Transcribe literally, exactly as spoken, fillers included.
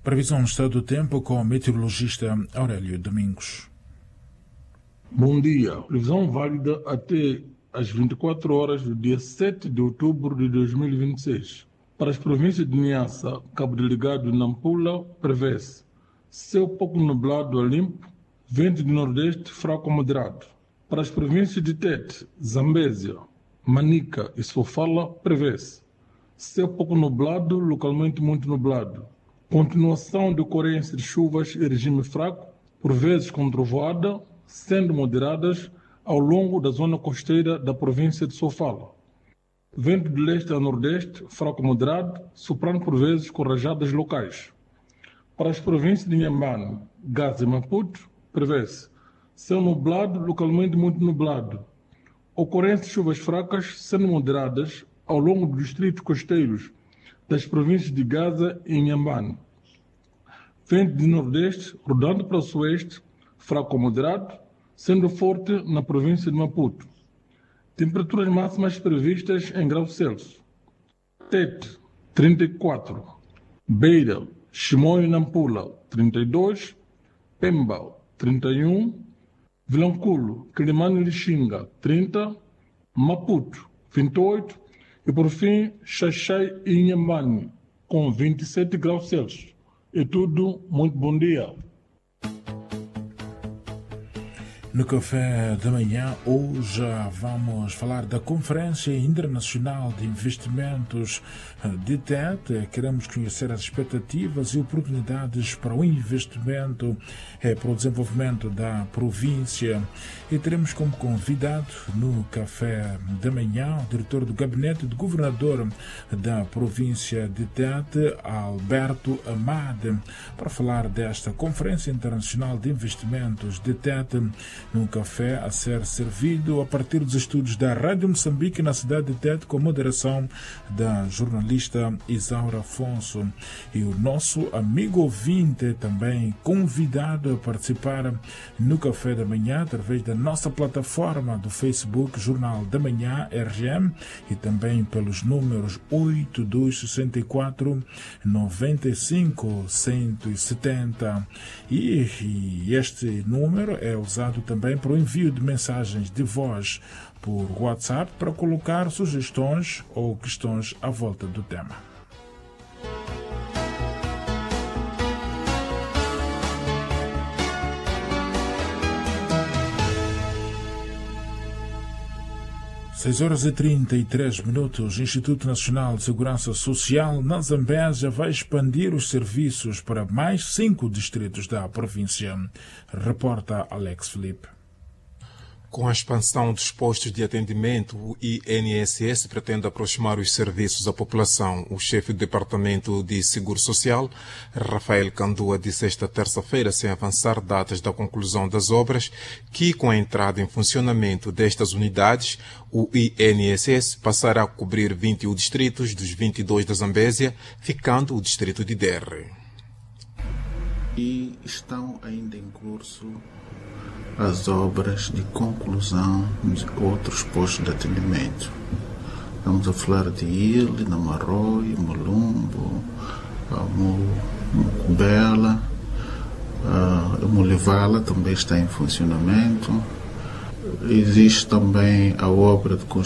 Previsão do estado do tempo com o meteorologista Aurélio Domingos. Bom dia. Previsão válida até às vinte e quatro horas do dia sete de outubro de dois mil e vinte e seis. Para as províncias de Niassa, Cabo Delgado e Nampula, prevê-se céu pouco nublado a limpo, vento de nordeste fraco a moderado. Para as províncias de Tete, Zambésia, Manica e Sofala, prevê-se céu pouco nublado, localmente muito nublado. Continuação de ocorrência de chuvas e regime fraco, por vezes com trovoada, sendo moderadas ao longo da zona costeira da província de Sofala. Vento de leste a nordeste, fraco moderado, soprando por vezes com rajadas locais. Para as províncias de Inhambane, Gaza e Maputo, prevê-se céu nublado, localmente muito nublado. Ocorrência de chuvas fracas, sendo moderadas ao longo dos distritos costeiros das províncias de Gaza e Inhambane. Vento de nordeste, rodando para o sueste, fraco ou moderado, sendo forte na província de Maputo. Temperaturas máximas previstas em graus Celsius. Tete, trinta e quatro. Beira, Chimoio e Nampula, trinta e dois. Pemba, trinta e um. Vilanculo, Quilimane e Lixinga, trinta. Maputo, vinte e oito. E por fim, Xaxai e Inhambane, com vinte e sete graus Celsius. É tudo, muito bom dia. No café da manhã, hoje vamos falar da Conferência Internacional de Investimentos de T E T. Queremos conhecer as expectativas e oportunidades para o investimento, para o desenvolvimento da província. E teremos como convidado no café da manhã o diretor do gabinete do governador da província de T E T, Alberto Amade, para falar desta Conferência Internacional de Investimentos de T E T, num café a ser servido a partir dos estúdios da Rádio Moçambique na cidade de Tete, com moderação da jornalista Isaura Afonso. E o nosso amigo ouvinte também convidado a participar no café da manhã através da nossa plataforma do Facebook Jornal da Manhã R G M e também pelos números oito dois seis quatro nove cinco um sete zero. E, e este número é usado também para o envio de mensagens de voz por WhatsApp para colocar sugestões ou questões à volta do tema. seis horas e trinta e três minutos. O Instituto Nacional de Segurança Social na Zambésia vai expandir os serviços para mais cinco distritos da província. Reporta Alex Felipe. Com a expansão dos postos de atendimento, o I N S S pretende aproximar os serviços à população. O chefe do Departamento de Seguro Social, Rafael Candua, disse esta terça-feira, sem avançar datas da conclusão das obras, que com a entrada em funcionamento destas unidades, o I N S S passará a cobrir vinte e um distritos dos vinte e dois da Zambésia, ficando o distrito de Derre. E estão ainda em curso as obras de conclusão de outros postos de atendimento. Estamos a falar de Ilhe, Namaroi, Mulumbo, Mucubela, Mulivala também está em funcionamento. Existe também a obra de construção